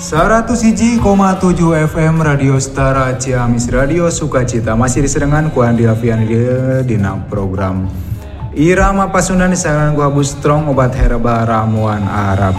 101,7 FM Radio Setara Ciamis Radio Sukacita masih disedengan ku Andi Afian dina program Irama Pasundan disarankan ku Abu Strong obat herba ramuan Arab.